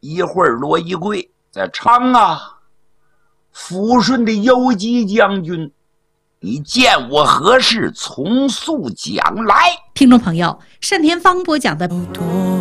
一会儿罗一贵在长啊，抚顺的游击将军，你见我何事，从速讲来。 听众朋友，单田芳播讲的